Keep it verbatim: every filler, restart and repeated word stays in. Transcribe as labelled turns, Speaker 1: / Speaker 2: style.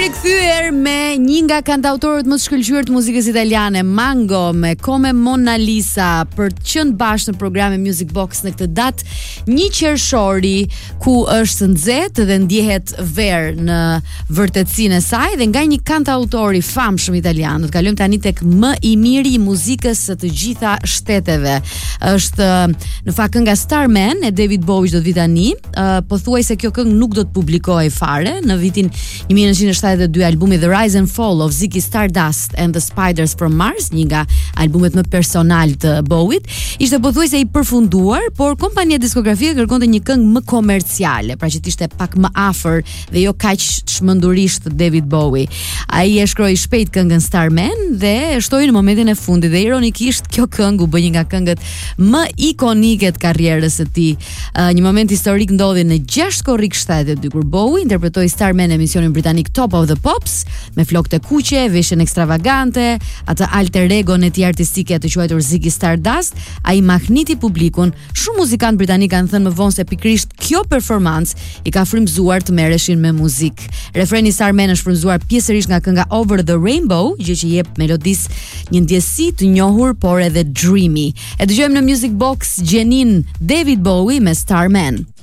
Speaker 1: rikthyer me një nga kantautorët më të shkëlqyer të muzikës italiane, Mango, me Come Mona Lisa, për të qenë bashkë në programin Music Box në këtë datë një qershori, ku është nxehtë dhe ndjehet verë në vërtetësinë e saj, dhe nga një kantautor i famshëm italian. Do të kalojmë tani tek më i miri i muzikës së të gjitha shteteve. Është në fakt kënga Starman e David Bowie do të vi tani. Uh, pothuajse kjo këngë nuk do të publikohej fare në vitin një mijë nëntëqind e shtatëdhjetë e dy, albumi The Rise and Fall of Ziggy Stardust and the Spiders from Mars, një nga albumet më personal të Bowie-t, ishte pothuajse i përfunduar, por kompania diskografike kërkonte një këngë më komerciale, pra që të ishte pak më afër dhe jo kaq çmendurisht David Bowie. Ai e shkroi shpejt këngën Starman dhe e shtoi në momentin e fundit, dhe ironikisht kjo këngë u bë një nga këngët më ikonike të karrierës së tij. Uh, një moment historik ndodhi në gjashtë korrik shtatëdhjetë e dy, kur Bowie interpretoi Starman në emisionin britanik Top of the Pops, me flokë të kuqe, veshjen ekstravagante, atë alter egon e tij artistike të quajtur Ziggy Stardust. Ai mahniti publikun. Shumë muzikantë britanik kanë thënë më vonë se pikërisht kjo performancë i ka frymëzuar të merreshin me muzikë. Refreni Starman është frymëzuar pjesërisht nga kënga Over the Rainbow, gjë që jep melodisë një ndjesi të njohur por edhe dreamy. E dëgjojmë në Music Box gjenin David Bowie me Starman.